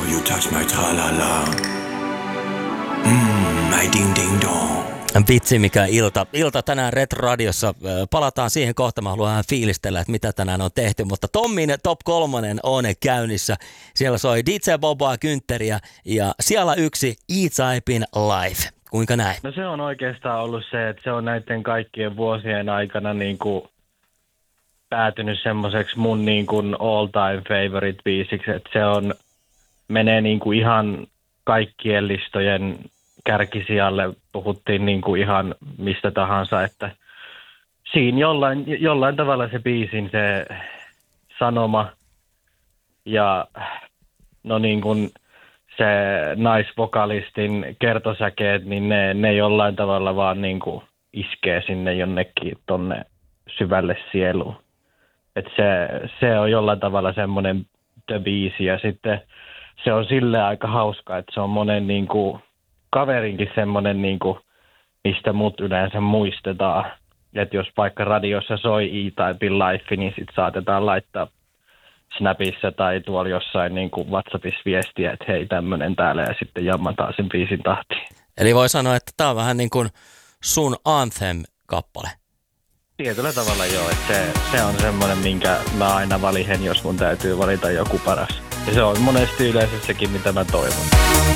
you touch my tra-la-la. My ding-ding-dong. Vitsi mikä ilta tänään Red Radiossa. Palataan siihen kohta. Mä haluan vähän fiilistellä, että mitä tänään on tehty. Mutta Tommin Top 3 on käynnissä. Siellä soi DJ Boboa Güntteriä ja siellä 1 E-Typen Live. Kuinka näin? No se on oikeastaan ollut se, että se on näiden kaikkien vuosien aikana niin kuin päätynyt semmoiseksi mun niin kuin all time favorite biisiksi. Että se menee niin kuin ihan kaikkien listojen kärkisijalle, puhuttiin niin kuin ihan mistä tahansa, että siinä jollain tavalla se biisin se sanoma ja no niin kuin se naisvokalistin kertosäkeet, niin ne jollain tavalla vaan niin kuin iskee sinne jonnekin tonne syvälle sieluun. Että se on jollain tavalla semmoinen the biisi ja sitten se on silleen aika hauska, että se on monen niin kuin kaverinkin semmoinen, niin kuin, mistä mut yleensä muistetaan. Että jos vaikka radiossa soi E-Typen Live, niin sit saatetaan laittaa Snapissa tai tuolla jossain niin kuin WhatsAppissa viestiä, että hei tämmönen täällä ja sitten jammataan sen biisin tahtiin. Eli voi sanoa, että tää on vähän niin kuin sun anthem-kappale. Tietyllä tavalla joo, että se on semmoinen, minkä mä aina valihen, jos mun täytyy valita joku paras. Ja se on monesti yleensä sekin, mitä mä toivon.